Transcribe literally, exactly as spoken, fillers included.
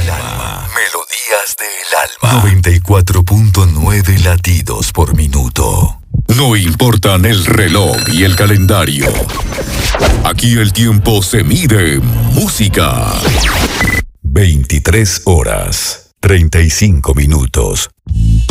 alma. Melodías del alma. noventa y cuatro punto nueve latidos por minuto. No importan el reloj y el calendario. Aquí el tiempo se mide en música. veintitrés horas, treinta y cinco minutos.